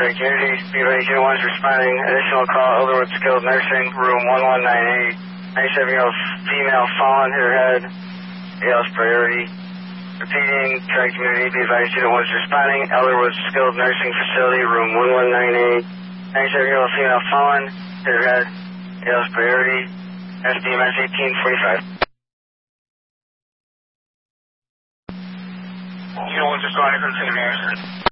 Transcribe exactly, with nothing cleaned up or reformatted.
Track Unity, B Y Unit one is responding. Additional call, Elderwood Skilled Nursing, room one one nine eight. ninety-seven-year-old female fallen, hit her head. A L's priority. Repeating, Track Unity, B Y Unit one is responding. Elderwood Skilled Nursing Facility, room one one nine eight. ninety-seven-year-old female fallen, hit her head. A L's priority. S D M S eighteen forty-five. Unit one's responding from Saint Mary's.